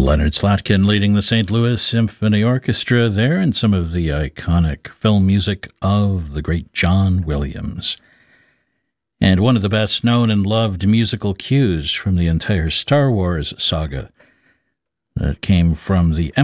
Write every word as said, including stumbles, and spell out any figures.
Leonard Slatkin leading the Saint Louis Symphony Orchestra there, and some of the iconic film music of the great John Williams. And one of the best known and loved musical cues from the entire Star Wars saga that came from the